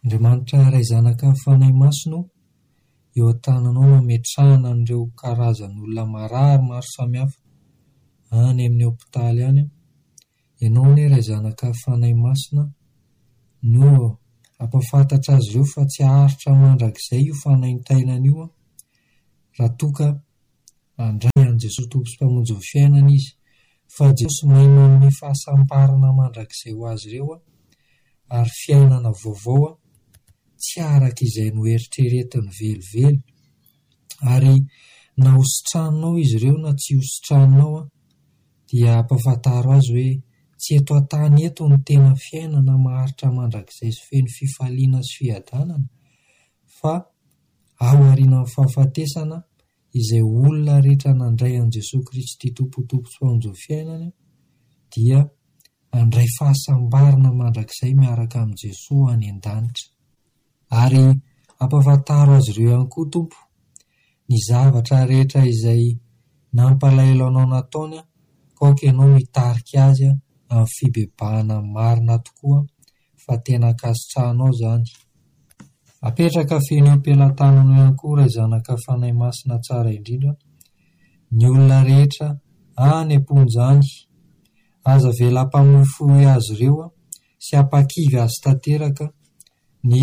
Andriamanitra iray zanaka fanahy masino, eo an-tananao mametrahana an'ireo karazan'olona marary maro samihafa any amin'ny hopitaly any. Ianao anie iray zanaka fanahy masina no ampafantatra azy ireo fa tsy haharitra mandrakizay io fanahintainana io raha toa ka handray an'i Jesosy Tompo sy Mpamonjy ny fiainana izy. Fa Jesosy mahay manome fahasambarana mandrakizay ho azy ireo ary fiainana vaovao tsy araka izay noeritreretiny velively. Ary na hositranonao izy ireo na tsy hositranonao dia ampafantaro azy hoe tsy eto an-tany eto ny tena fiainana maharitra mandrakizay sy feno fifaliana sy fiadanana, fa ao aorianan'ny fahafatesana izay olona rehetra nandray an'i Jesosy Kristy Tompo sy Mpamonjy ny fiainana dia handray fahasambarana mandrakizay miaraka amin'i Jesosy any an-danitra. Ary ampafantaro azy ireo ihany koa Tompo ny zavatra rehetra izay nampalahelo anao nataony, kaoka ianao mitarika azy amin'ny fibebahana marina tokoa fa tena ankasitrahanao izany. Apetraka feno am-pelantananao ihany koa iray zanaka fanahy masina tsara indrindra, ny olona rehetra any am-ponja any, aza velam-pamofoy azy ireo sy ampakivy azy tanteraka ny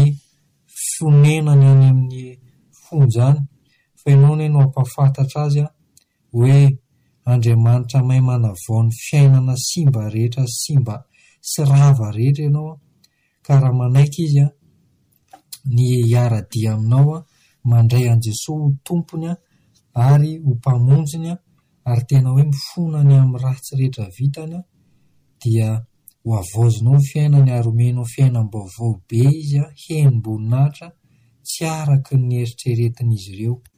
fonenany any amin'ny fonja any, fa ianao no ampafantatra azy hoe Andriamanitra mahay manavao ny fiainana simba rehetra, simba sy rava rehetra ianao, ka raha manaiky izy ny hiara-dia aminao mandray an'i Jesosy ho tompony ary ho mpamonjiny, ary tena hoe mifonany amin'ny ratsy rehetra vitany, dia ho avozinao ny fiainany ary omenao fiainam-baovao be izy, henim-boninahitra tsy araka ny eritreretin'izy ireo.